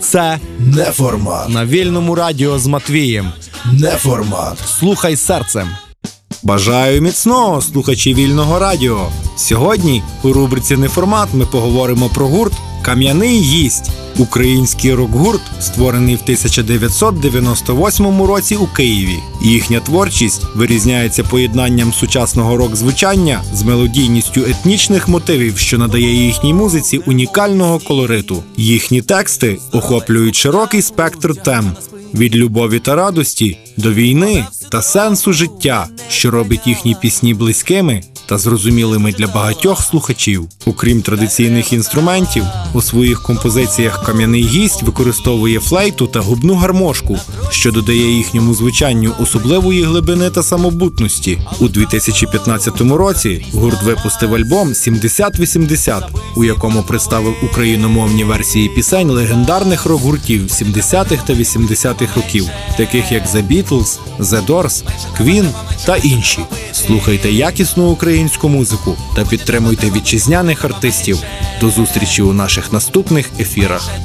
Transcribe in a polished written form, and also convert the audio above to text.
Це Неформат. на Вільному радіо з Матвієм. Неформат. Слухай серцем. Бажаю міцного, слухачі Вільного радіо. Сьогодні у рубриці «Неформат» ми поговоримо про гурт «Кам'яний гість». Український рок-гурт, створений в 1998 році у Києві. Їхня творчість вирізняється поєднанням сучасного рок-звучання з мелодійністю етнічних мотивів, що надає їхній музиці унікального колориту. Їхні тексти охоплюють широкий спектр тем – від любові та радості до війни та сенсу життя, що робить їхні пісні близькими та зрозумілими для багатьох слухачів. Окрім традиційних інструментів, у своїх композиціях «Кам'яний гість» використовує флейту та губну гармошку, що додає їхньому звучанню особливої глибини та самобутності. У 2015 році гурт випустив альбом «70-80», у якому представив україномовні версії пісень легендарних рок-гуртів 70-х та 80-х років, таких як The Beatles, The Doors, Queen та інші. Слухайте якісну українську музику та підтримуйте вітчизняних артистів. До зустрічі у наших наступних ефірах.